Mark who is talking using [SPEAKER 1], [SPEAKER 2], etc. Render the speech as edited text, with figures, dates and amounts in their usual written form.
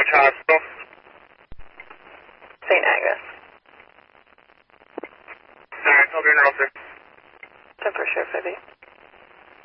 [SPEAKER 1] Which hospital?
[SPEAKER 2] St. Agnes.
[SPEAKER 1] Sorry, I'll be in, sir.
[SPEAKER 2] 10 for sure, 50.